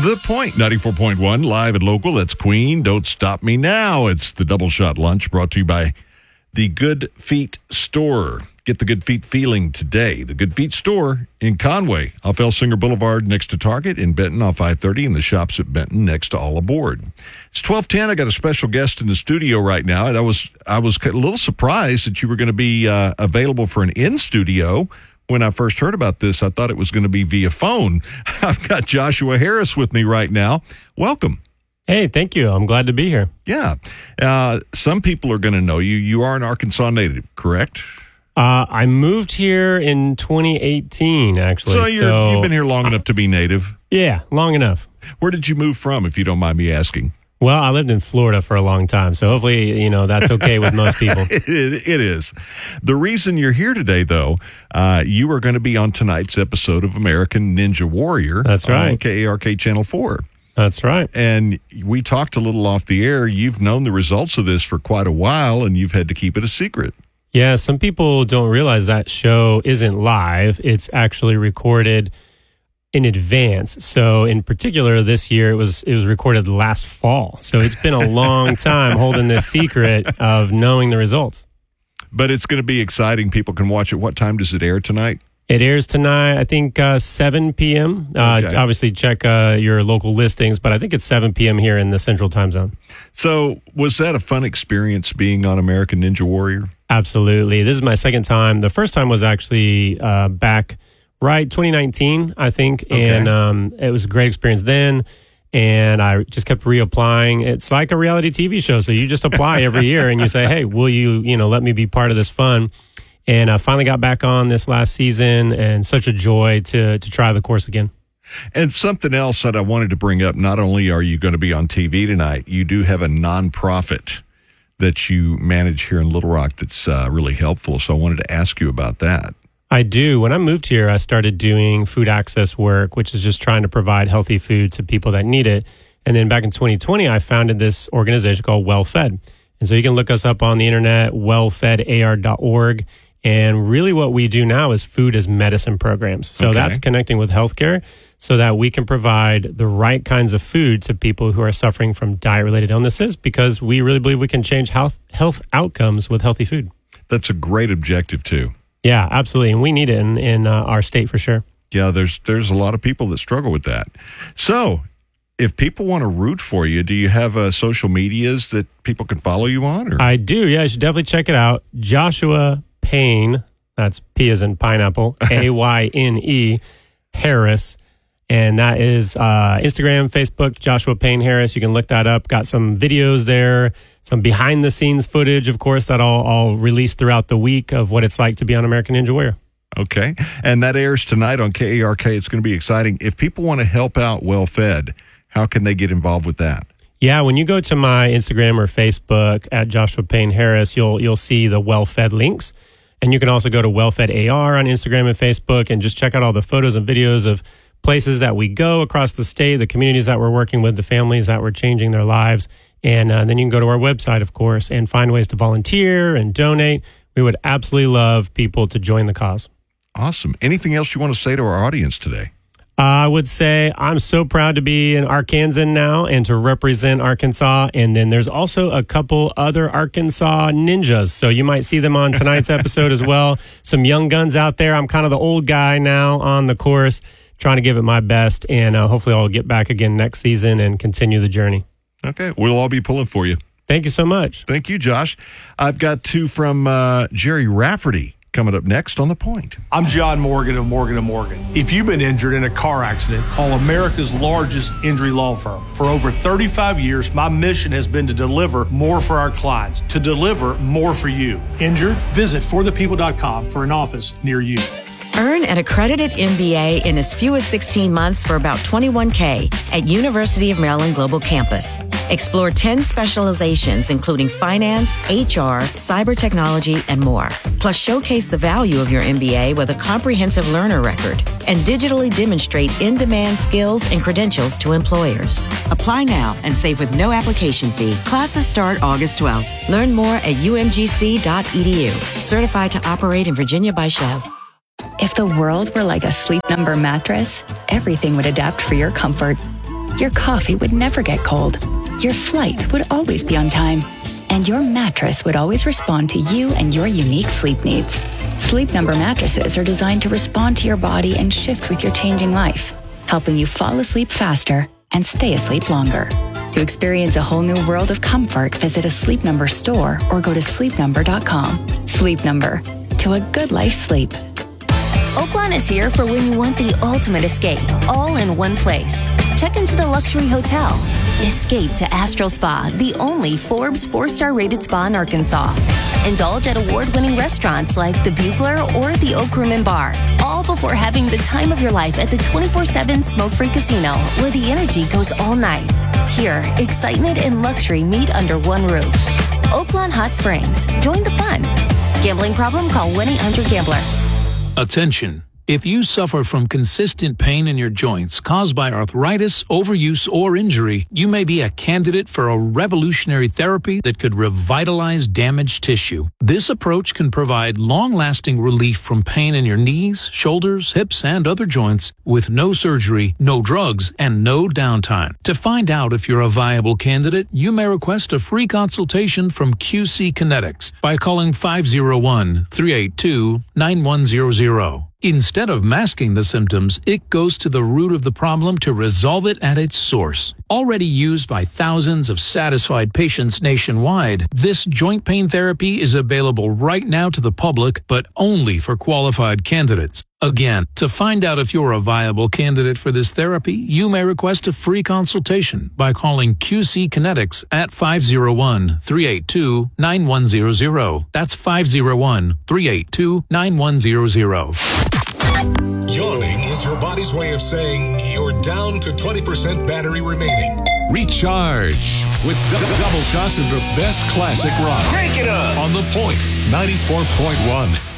The Point, 94.1, live and local. That's Queen. Don't Stop Me Now. It's the Double Shot Lunch brought to you by the Good Feet Store. Get the Good Feet feeling today. The Good Feet Store in Conway, off Elsinger Boulevard next to Target, in Benton off I-30, and the shops at Benton next to All Aboard. It's 12:10. I got a special guest in the studio right now, and I was a little surprised that you were going to be available for an in-studio. When I first heard about this, I thought it was going to be via phone. I've got Joshua Harris with me right now. Welcome. Hey, thank you. I'm glad to be here. Yeah. Some people are going to know you. You are an Arkansas native, correct? I moved here in 2018, actually. So you've been here long enough to be native? Yeah, long enough. Where did you move from, if you don't mind me asking? Well, I lived in Florida for a long time, so hopefully, that's okay with most people. It is. The reason you're here today, though, you are going to be on tonight's episode of American Ninja Warrior. That's right. On KARK Channel 4. That's right. And we talked a little off the air. You've known the results of this for quite a while, and you've had to keep it a secret. Yeah, some people don't realize that show isn't live. It's actually recorded in advance. So in particular, this year, it was recorded last fall. So it's been a long time holding this secret of knowing the results. But it's going to be exciting. People can watch it. What time does it air tonight? It airs tonight, I think, 7 p.m. Okay. Obviously, check your local listings, but I think it's 7 p.m. here in the Central Time Zone. So was that a fun experience being on American Ninja Warrior? Absolutely. This is my second time. The first time was actually back, 2019, I think. Okay. And it was a great experience then. And I just kept reapplying. It's like a reality TV show. So you just apply every year and you say, hey, will you let me be part of this fun? And I finally got back on this last season, and such a joy to try the course again. And something else that I wanted to bring up, not only are you going to be on TV tonight, you do have a nonprofit that you manage here in Little Rock that's really helpful. So I wanted to ask you about that. I do. When I moved here, I started doing food access work, which is just trying to provide healthy food to people that need it. And then back in 2020, I founded this organization called Well Fed. And so you can look us up on the internet, wellfedar.org. And really what we do now is food as medicine programs. So That's connecting with healthcare so that we can provide the right kinds of food to people who are suffering from diet-related illnesses, because we really believe we can change health outcomes with healthy food. That's a great objective, too. Yeah, absolutely. And we need it in our state for sure. Yeah, there's a lot of people that struggle with that. So if people want to root for you, do you have social medias that people can follow you on? Or? I do. Yeah, you should definitely check it out. Joshua Payne, that's P as in pineapple, Ayne Harris. And that is Instagram, Facebook, Joshua Payne Harris. You can look that up. Got some videos there, some behind the scenes footage, of course, that I'll release throughout the week of what it's like to be on American Ninja Warrior. Okay. And that airs tonight on KARK. It's going to be exciting. If people want to help out Well Fed, how can they get involved with that? Yeah, when you go to my Instagram or Facebook at Joshua Payne Harris, you'll see the Well Fed links. And you can also go to WellFed AR on Instagram and Facebook and just check out all the photos and videos of places that we go across the state, the communities that we're working with, the families that we're changing their lives. And then you can go to our website, of course, and find ways to volunteer and donate. We would absolutely love people to join the cause. Awesome. Anything else you want to say to our audience today? I would say I'm so proud to be an Arkansan now and to represent Arkansas. And then there's also a couple other Arkansas ninjas. So you might see them on tonight's episode as well. Some young guns out there. I'm kind of the old guy now on the course, trying to give it my best. And hopefully I'll get back again next season and continue the journey. Okay. We'll all be pulling for you. Thank you so much. Thank you, Josh. I've got two from Jerry Rafferty coming up next on The Point. I'm John Morgan of Morgan & Morgan. If you've been injured in a car accident, call America's largest injury law firm. For over 35 years, my mission has been to deliver more for our clients, to deliver more for you. Injured? Visit forthepeople.com for an office near you. Earn an accredited MBA in as few as 16 months for about $21K at University of Maryland Global Campus. Explore 10 specializations, including finance, HR, cyber technology, and more. Plus, showcase the value of your MBA with a comprehensive learner record and digitally demonstrate in-demand skills and credentials to employers. Apply now and save with no application fee. Classes start August 12th. Learn more at umgc.edu. Certified to operate in Virginia by Chev. If the world were like a Sleep Number mattress, everything would adapt for your comfort. Your coffee would never get cold. Your flight would always be on time. And your mattress would always respond to you and your unique sleep needs. Sleep Number mattresses are designed to respond to your body and shift with your changing life, helping you fall asleep faster and stay asleep longer. To experience a whole new world of comfort, visit a Sleep Number store or go to sleepnumber.com. Sleep Number. To a good life sleep. Oaklawn is here for when you want the ultimate escape, all in one place. Check into the luxury hotel. Escape to Astral Spa, the only Forbes 4-star rated spa in Arkansas. Indulge at award-winning restaurants like the Bugler or the Oak Room and Bar, all before having the time of your life at the 24/7 smoke-free casino, where the energy goes all night. Here, excitement and luxury meet under one roof. Oaklawn Hot Springs. Join the fun. Gambling problem? Call 1-800-GAMBLER. Attention. If you suffer from consistent pain in your joints caused by arthritis, overuse, or injury, you may be a candidate for a revolutionary therapy that could revitalize damaged tissue. This approach can provide long-lasting relief from pain in your knees, shoulders, hips, and other joints with no surgery, no drugs, and no downtime. To find out if you're a viable candidate, you may request a free consultation from QC Kinetics by calling 501-382-9100. Instead of masking the symptoms, it goes to the root of the problem to resolve it at its source. Already used by thousands of satisfied patients nationwide, this joint pain therapy is available right now to the public, but only for qualified candidates. Again, to find out if you're a viable candidate for this therapy, you may request a free consultation by calling QC Kinetics at 501-382-9100. That's 501-382-9100. Yawning is your body's way of saying you're down to 20% battery remaining. Recharge with double shots of the best classic rock. Crank it up on The Point 94.1.